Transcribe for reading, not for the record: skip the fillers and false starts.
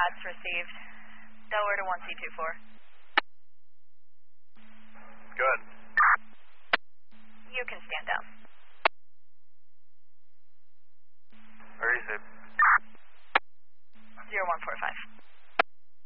That's received. Delaware to 1C24. Good. You can stand down. Where is it? 0145.